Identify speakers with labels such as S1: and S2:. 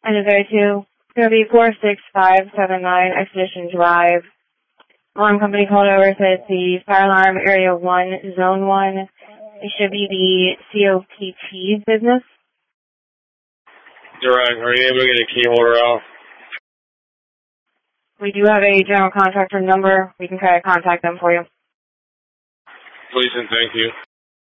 S1: 902. It's going to be 46579 Expedition Drive. Alarm company called over, said it's the fire alarm area 1, zone 1. It should be the COPT business.
S2: Direct, are you able to get a key holder out?
S1: We do have a general contractor number. We can try to contact them for you.
S2: Please and thank you.